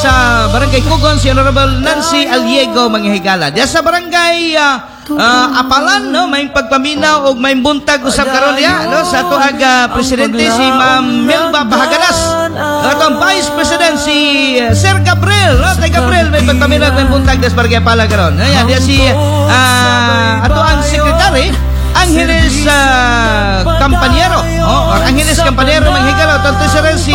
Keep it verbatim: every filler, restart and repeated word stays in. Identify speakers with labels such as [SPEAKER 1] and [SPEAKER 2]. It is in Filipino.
[SPEAKER 1] sa Barangay Kugon si Honorable Nancy Aliego manghihigala. Diya sa Barangay uh, uh, Apalan, no, may pagpaminaw o may buntag usap karon diya, no, sa ato aga presidente si Ma'am Melba Bahagalas. Atong Vice President si uh, Sir Gabriel, no, Tay Gabriel may pagpaminaw may buntag sa Barangay Apalan karon. Ayan, diya si uh, ato ang secretary Angeles uh, Campaniero, oh, or Angeles Campaniero manghihigala. Tanto si